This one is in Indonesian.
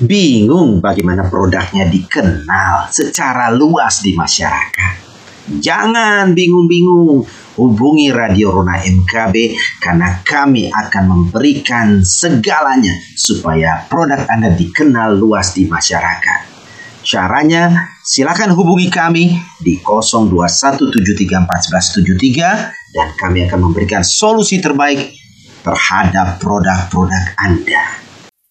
Bingung bagaimana produknya dikenal secara luas di masyarakat? Jangan bingung-bingung, hubungi Radio Rona MKB karena kami akan memberikan segalanya supaya produk Anda dikenal luas di masyarakat. Caranya, silakan hubungi kami di 0217341173 dan kami akan memberikan solusi terbaik terhadap produk-produk Anda.